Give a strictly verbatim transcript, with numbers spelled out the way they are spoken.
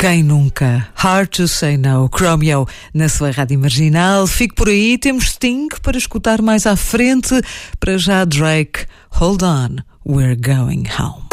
Quem nunca? Hard to Say No, Chromeo, na sua rádio marginal. Fique por aí, temos Sting para escutar mais à frente. Para já, Drake, Hold On, We're Going Home.